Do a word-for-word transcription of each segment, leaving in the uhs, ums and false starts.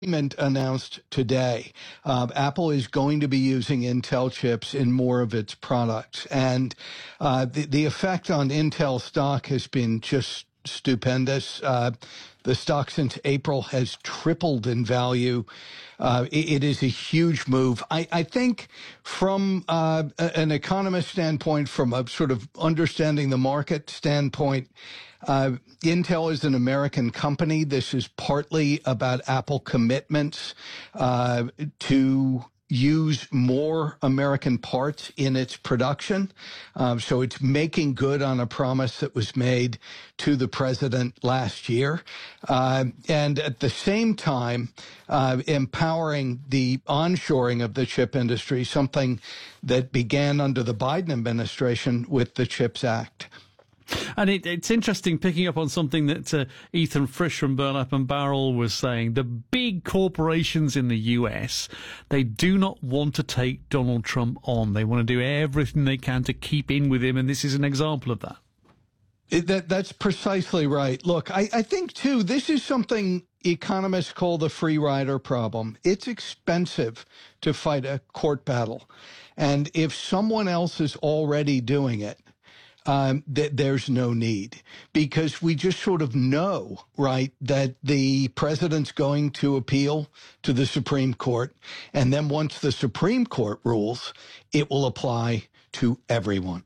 agreement announced today. Uh, Apple is going to be using Intel chips in more of its products. And uh, the, the effect on Intel stock has been just stupendous. Uh, the stock since April has tripled in value. Uh, it, it is a huge move. I, I think from uh, an economist standpoint, from a sort of understanding the market standpoint, uh, Intel is an American company. This is partly about Apple commitments uh, to use more American parts in its production. Um, so it's making good on a promise that was made to the president last year. Uh, and at the same time, uh, empowering the onshoring of the chip industry, something that began under the Biden administration with the CHIPS Act. And it, it's interesting picking up on something that uh, Ethan Frisch from Burnap and Barrel was saying. The big corporations in the U S, they do not want to take Donald Trump on. They want to do everything they can to keep in with him, and this is an example of that. It, that that's precisely right. Look, I, I think, too, this is something economists call the free rider problem. It's expensive to fight a court battle. And if someone else is already doing it, Um, that there's no need, because we just sort of know, right, that the president's going to appeal to the Supreme Court. And then once the Supreme Court rules, it will apply to everyone.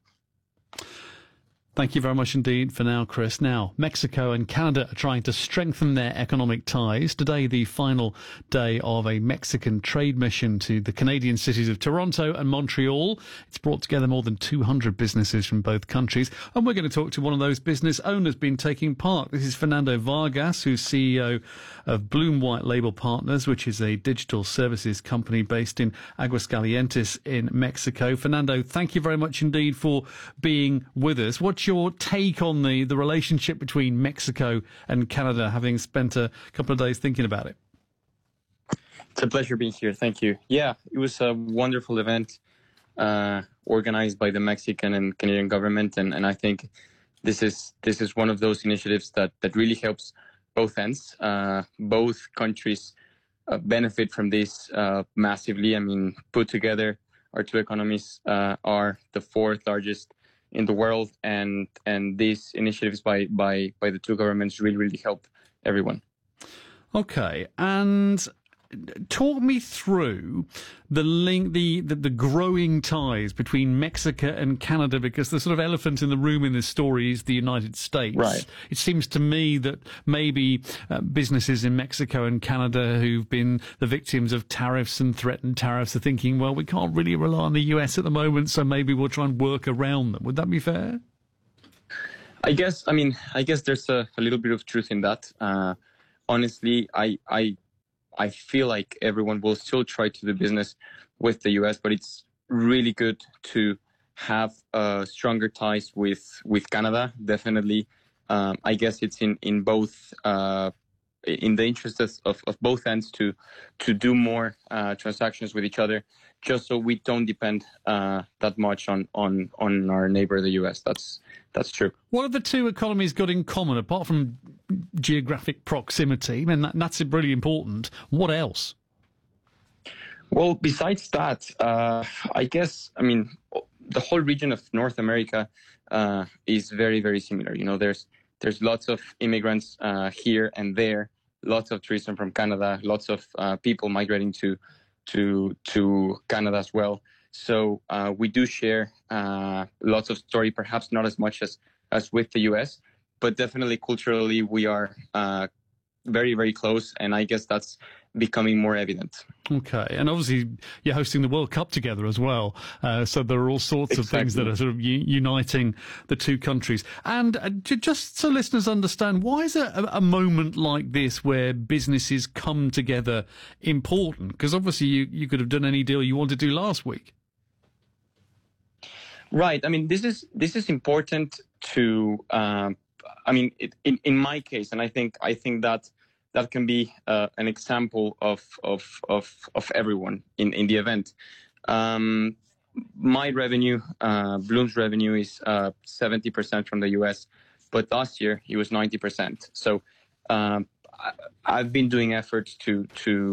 Thank you very much indeed for now, Chris. Now, Mexico and Canada are trying to strengthen their economic ties. Today, the final day of a Mexican trade mission to the Canadian cities of Toronto and Montreal. It's brought together more than two hundred businesses from both countries. And we're going to talk to one of those business owners been taking part. This is Fernando Vargas, who's C E O of Bloom White Label Partners, which is a digital services company based in Aguascalientes in Mexico. Fernando, thank you very much indeed for being with us. What's your take on the, the relationship between Mexico and Canada, having spent a couple of days thinking about it? It's a pleasure being here. Thank you. Yeah, it was a wonderful event uh, organized by the Mexican and Canadian government, and, and I think this is this is one of those initiatives that, that really helps both ends. Uh, both countries uh, benefit from this uh, massively. I mean, put together, our two economies uh, are the fourth largest in the world, and and these initiatives by by by the two governments really really help everyone. Okay, and talk me through the link, the, the the growing ties between Mexico and Canada, because the sort of elephant in the room in this story is the United States. Right. It seems to me that maybe uh, businesses in Mexico and Canada who've been the victims of tariffs and threatened tariffs are thinking, well, we can't really rely on the U S at the moment, so maybe we'll try and work around them. Would that be fair? I guess, I mean, I guess there's a, a little bit of truth in that. Uh, honestly, I, I, I feel like everyone will still try to do business with the U S, but it's really good to have uh, stronger ties with, with Canada. Definitely. Um, I guess it's in, in both, uh, in the interest of, of both ends to, to do more uh, transactions with each other, just so we don't depend uh, that much on, on, on our neighbor, the U S. That's, that's true. What have the two economies got in common, apart from geographic proximity? I mean, that, that's really important. What else? Well, besides that, uh, I guess, I mean, the whole region of North America uh, is very, very similar. You know, there's there's lots of immigrants uh, here and there, lots of tourism from Canada, lots of uh, people migrating to to to Canada as well. So uh, we do share uh, lots of story, perhaps not as much as, as with the U S, but definitely culturally we are uh, very, very close. And I guess that's becoming more evident. Okay. And obviously you're hosting the World Cup together as well. Uh, so there are all sorts exactly. of things that are sort of u- uniting the two countries. And uh, j- just so listeners understand, why is a, a moment like this where businesses come together important? Because obviously you, you could have done any deal you wanted to do last week. Right. I mean, this is this is important to. Um, I mean, it, in in my case, and I think I think that that can be uh, an example of of of of everyone in in the event. Um, my revenue, uh, Bloom's revenue, is uh, seventy percent from the U S, but last year it was ninety percent. So um, I, I've been doing efforts to to